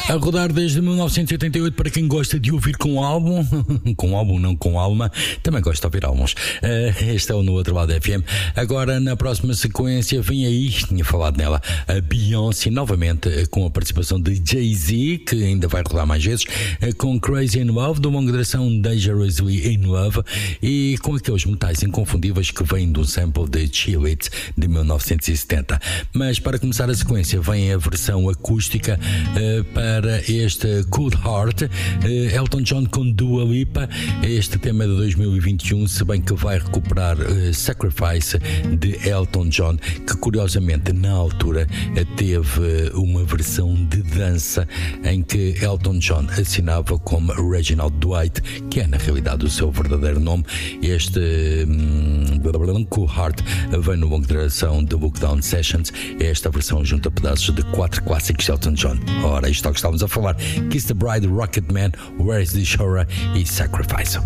A rodar desde 1988 para quem gosta de ouvir com álbum, com álbum não com alma, também gosta de ouvir álbuns. Este é o No Outro Lado FM. Agora na próxima sequência vem aí, tinha falado nela, a Beyoncé novamente com a participação de Jay-Z, que ainda vai rodar mais vezes, com Crazy in Love, de longa duração Dangerously in Love, e com aqueles metais inconfundíveis que vêm de um sample de Chill It de 1970. Mas para começar a sequência vem a versão acústica para este Cold Heart, Elton John com Dua Lipa. Este tema é de 2021, se bem que vai recuperar Sacrifice de Elton John, que curiosamente na altura teve uma versão de dança em que Elton John assinava como Reginald Dwight, que é na realidade o seu verdadeiro nome. Este Cold Heart vem no longa duração de Lookdown Sessions. Esta versão junta pedaços de 4 clássicos de Elton John. Ora, isto é o que estávamos a falar: Kiss the Bride, Rocket Man, Where is the Shore e Sacrifice.